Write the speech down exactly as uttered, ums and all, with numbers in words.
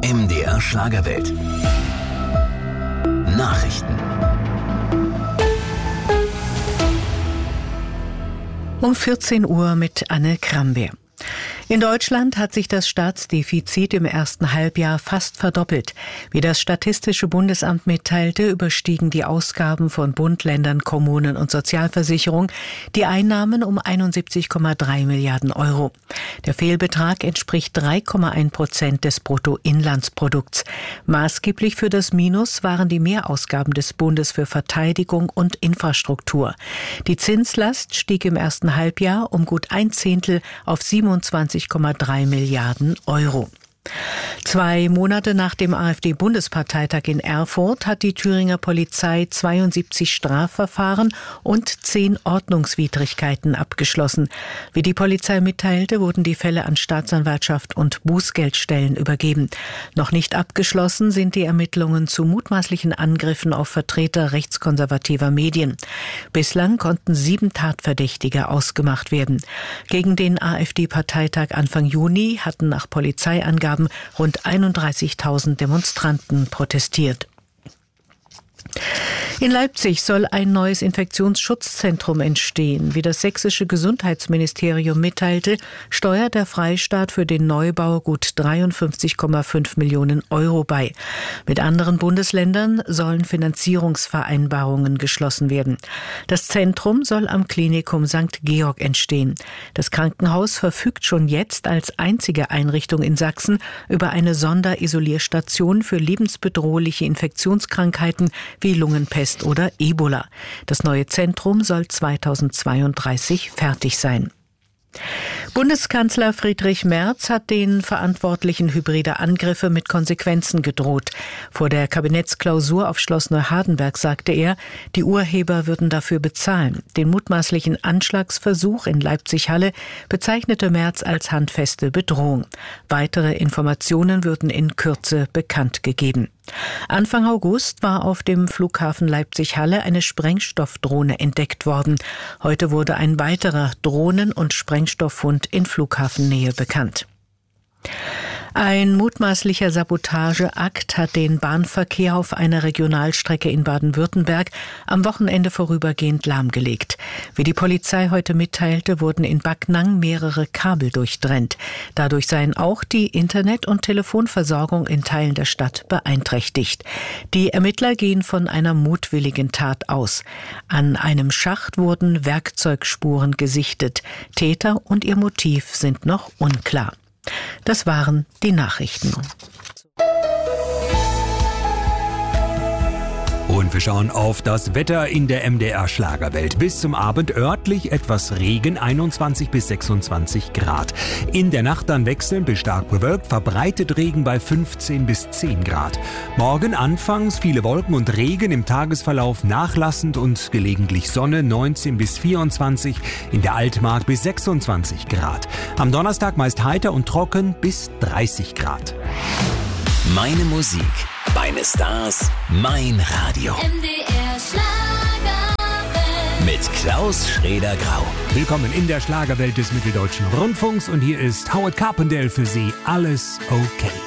M D R Schlagerwelt. Nachrichten. Um vierzehn Uhr mit Anne Krambeer. In Deutschland hat sich das Staatsdefizit im ersten Halbjahr fast verdoppelt. Wie das Statistische Bundesamt mitteilte, überstiegen die Ausgaben von Bund, Ländern, Kommunen und Sozialversicherung die Einnahmen um einundsiebzig Komma drei Milliarden Euro. Der Fehlbetrag entspricht drei Komma eins Prozent des Bruttoinlandsprodukts. Maßgeblich für das Minus waren die Mehrausgaben des Bundes für Verteidigung und Infrastruktur. Die Zinslast stieg im ersten Halbjahr um gut ein Zehntel auf siebenundzwanzig Komma drei Milliarden Euro. Zwei Monate nach dem AfD-Bundesparteitag in Erfurt hat die Thüringer Polizei zweiundsiebzig Strafverfahren und zehn Ordnungswidrigkeiten abgeschlossen. Wie die Polizei mitteilte, wurden die Fälle an Staatsanwaltschaft und Bußgeldstellen übergeben. Noch nicht abgeschlossen sind die Ermittlungen zu mutmaßlichen Angriffen auf Vertreter rechtskonservativer Medien. Bislang konnten sieben Tatverdächtige ausgemacht werden. Gegen den AfD-Parteitag Anfang Juni hatten nach Polizeiangaben rund einunddreißigtausend Demonstranten protestiert. In Leipzig soll ein neues Infektionsschutzzentrum entstehen. Wie das sächsische Gesundheitsministerium mitteilte, steuert der Freistaat für den Neubau gut dreiundfünfzig Komma fünf Millionen Euro bei. Mit anderen Bundesländern sollen Finanzierungsvereinbarungen geschlossen werden. Das Zentrum soll am Klinikum Sankt Georg entstehen. Das Krankenhaus verfügt schon jetzt als einzige Einrichtung in Sachsen über eine Sonderisolierstation für lebensbedrohliche Infektionskrankheiten wie Lungenpest oder Ebola. Das neue Zentrum soll zweitausendzweiunddreißig fertig sein. Bundeskanzler Friedrich Merz hat den Verantwortlichen hybrider Angriffe mit Konsequenzen gedroht. Vor der Kabinettsklausur auf Schloss Neuhardenberg sagte er, die Urheber würden dafür bezahlen. Den mutmaßlichen Anschlagsversuch in Leipzig-Halle bezeichnete Merz als handfeste Bedrohung. Weitere Informationen würden in Kürze bekannt gegeben. Anfang August war auf dem Flughafen Leipzig-Halle eine Sprengstoffdrohne entdeckt worden. Heute wurde ein weiterer Drohnen- und Sprengstofffund in Flughafennähe bekannt. Ein mutmaßlicher Sabotageakt hat den Bahnverkehr auf einer Regionalstrecke in Baden-Württemberg am Wochenende vorübergehend lahmgelegt. Wie die Polizei heute mitteilte, wurden in Backnang mehrere Kabel durchtrennt. Dadurch seien auch die Internet- und Telefonversorgung in Teilen der Stadt beeinträchtigt. Die Ermittler gehen von einer mutwilligen Tat aus. An einem Schacht wurden Werkzeugspuren gesichtet. Täter und ihr Motiv sind noch unklar. Das waren die Nachrichten. Und wir schauen auf das Wetter in der M D R Schlagerwelt. Bis zum Abend örtlich etwas Regen, einundzwanzig bis sechsundzwanzig Grad. In der Nacht dann wechselnd bis stark bewölkt, verbreitet Regen bei fünfzehn bis zehn Grad. Morgen anfangs viele Wolken und Regen, im Tagesverlauf nachlassend und gelegentlich Sonne, neunzehn bis vierundzwanzig, in der Altmark bis sechsundzwanzig Grad. Am Donnerstag meist heiter und trocken bis dreißig Grad. Meine Musik, meine Stars, mein Radio. M D R Schlagerwelt. Mit Klaus Schrader-Grau. Willkommen in der Schlagerwelt des Mitteldeutschen Rundfunks und hier ist Howard Carpendale für Sie. Alles okay.